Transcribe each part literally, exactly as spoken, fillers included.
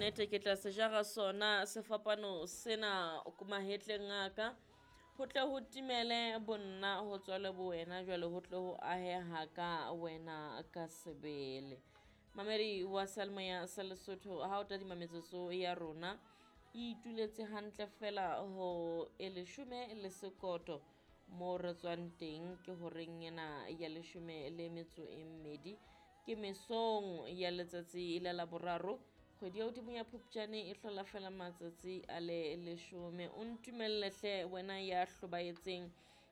nnete ke tla se jara sona sefapano sena o kumahetleng ngaka ho tle ho timele bonna ho tswale bo wena jwale ho tle ho ahe haka wena ka sebele. Mamedi wa Salmoya sa Lesotho ha o tadima metsotso ya rona e ituletse hantle fela ho e leshome le sekoto mo re tswang teng ke horeng ena ya leshome le metso e mmedi ke mesong ya letsatsi le la boraro kgwedi ya hodimo ya Phupjane e hlola fela matsatsi a le leshome. O ntumelle hle wena ya hlobaetseng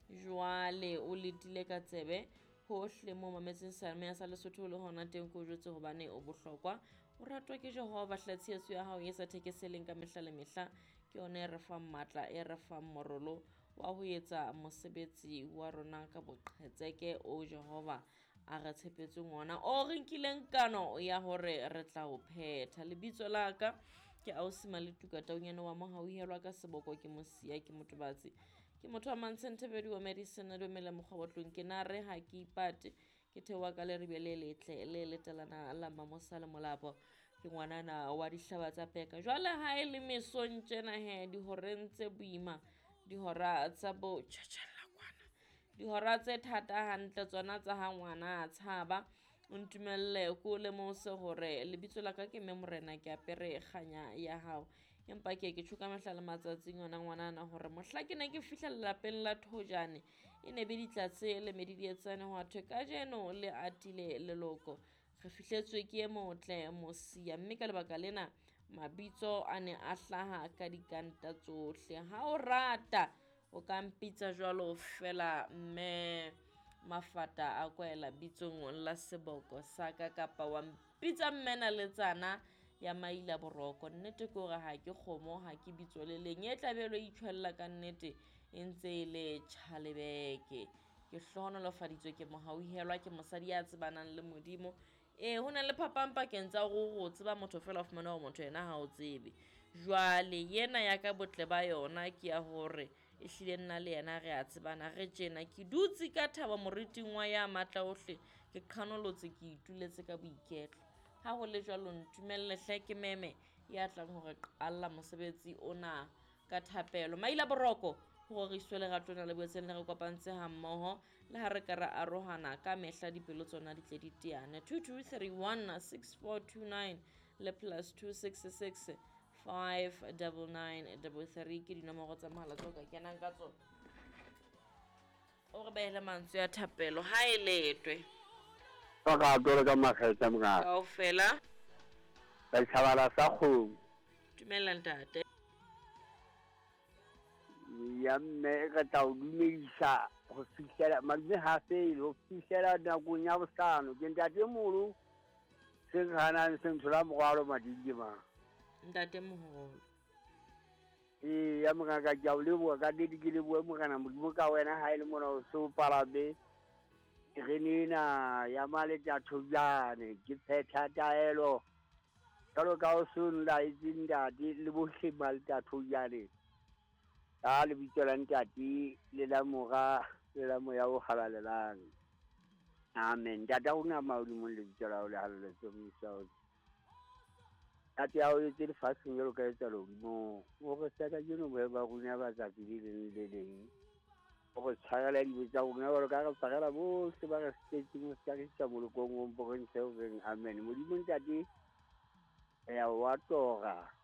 jwale o letile ka tsebe hohle mo mametseng Salmoya sa Lesotho le hona teng ko jwetse hobane o bohlokwa o ratwa ke Jehova hlatshietso ya hao e sa thekeseleng ka mehla le mehla ke yona e re fang matla e re fang morolo wa ho etsa mosebetsi wa rona ka boqhetseke o Jehova a re tshepetseng ona o re nkileng kano ya hore re tla o phetha. Lebitso la ka ke Ausi Maletuka Taonyane wa mohauhelwa ka seboko ke mosia ke motobatsi ke motho wa Mantsentebedi wa medicine le mele mokgwabotlong ke na re ha ke ipate ke thewa ka le rebele letle le letelana la mamosa le molapo ke ngwanana wa dihlaba tsa peka jwale ha e le mesong tjena he di horentse boima di hora tsa bo tjhatjhalla kwana di hora tse thata hantle tsona tsa ha ngwana a tshaba o ntumelle ko le mose hore lebitso la ka ke Memorena ke apere kganya ya hao empa ke ke tshuka mehla le matsatsing yona ngwanana hore mohla ke ne ke fihla lapeng la Thojane e ne be ditlatse le medidietsane ho thwe ka jeno le atile leloko re fihletswe ke e motle mosia mme ka lebaka lena mabitso a ne a hlaha ka dikanta tsohle ha o rata o ka mpitsa jwalo fela mme Mafata a kwaela bitsong la seboko saka kapa wa mpitsa mmena letsana ya maila boroko nnete ke hore ha ke kgomo ha ke bitso le leng e tlabelo itshwella ka nnete e ntse le Tjhalebeke ke hlohonolofaditswe ke mohauhelwa ke mosadi ya tsebanang le Modimo eh hona le phapang pakeng tsa go go tseba motho fela o fumana ho motho ena ha o tsebe jwale yena ya ka botle ba yona ke ya hore e hlile nna le yena re a tsebana re tjena ke dutse ka thaba moriting wa ya matla ohle ke qhanolotse ke ituletse ka boiketlo ha ho le jwalo ntumelle hle ke meme ya tlang hore qalla mosebetsi ona ka thapelo maila boroko ho re iswe le ratona le boetseng le re kopantse ha mmoho le ha re ka ra arohana ka mehla dipelo tsona di tle di teane two two three one six four two nine le plus two six six five nine nine three three ke dinomoro tsa mohala tseo ka kenang ka tsona o re behele mantswe ya thapelo ha e letwe ka ka tole ka makgetsa mga kaofela ba tshabala sa kgomo dumela ntate ya mme ka tla o dumedisa go fihlela mamme ha fele ho fihlela nakong ya bosano ke ntate molo se gana se nthola mogwalo madingima ntate moholo e ya mga ka ja o leboa ka didi ke leboa mo kana modimo ka wena ha ile mona o so palabe re nena ya male tja thojane ke phetha taelo talo ka o sunla izinda di le bohle mal tja thojane ta le bitsola ntati le la moga le la moya o halalelang amen data una maudi mo le bitsola o le halale so misao ati ya o itse le fasting yo ka etsa lo mo o go tsaka jeno ba ba go nya ba tsa di le le leng o go tsagala di bitsa go nya ba ka ga tsagala bo se ba ga setting se ka tsa mo lo go mo bo ntse o reng amen mo di montati ya wa toga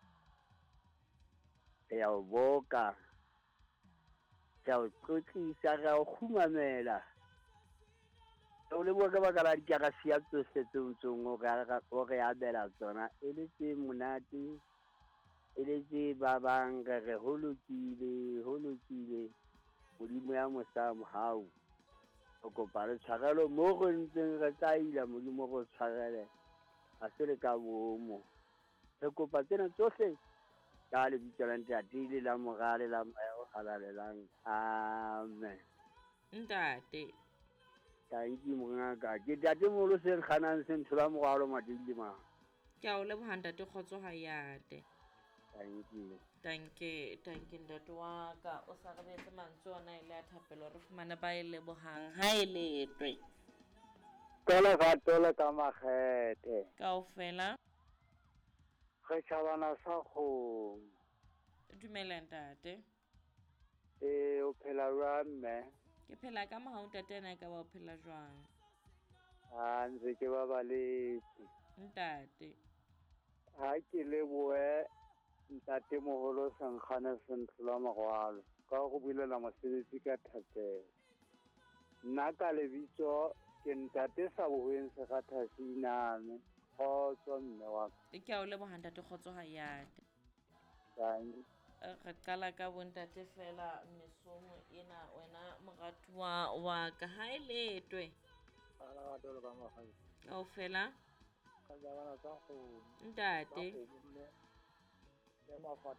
ya o boka ya o tlotisa ga o khumamela o le boka ba ka la di ka sia tsosetsotsong o ga o re abela tsona e le tse monate e le tse ba bang ga re holokile holokile modimo ya mosamo hao o kopa le tshwarelo mo go ntseng re tsaila modimo go tshwarele a se le ka bomo re kopa tsena tsohle ka le bitsolang tatile la mogale la o halalelang amen ntate thank you mongaka ke tate molo se khanang se nthola mogalo madile ma ke a o leboha ntate kgotso ha yate thank you thank you thank you ntate wa ka o sa re betse mantswe ona ile ya thapelo re fumane ba e lebohang ha e letwe tola ka tola ka magete kaofela Kgetjhabana sa kgomo. Dumela ntate. Ee, o phela jwang mme? Ke phela ka mohau ntate, ena ka ba o phela jwang? Ha ntse ke babaletse. Ntate. Ha ke lebohe ntatemoholo Sankgane Sentlhola Morwalo ka go bulela mosebetsi ka thapelo. Nna ka lebitso ke ntate Saboheng Sekgathasiname. Kgotso mme wa ka. Ke a o leboha ntate, kgotso ha yate. Danke. Re qala ka bontate fela mesomo ena, wena moratuwa wa ka, ha e letwe Ala wa tolo ka mogadi. kaofela Ka jabana sa go ntate. le mafatshe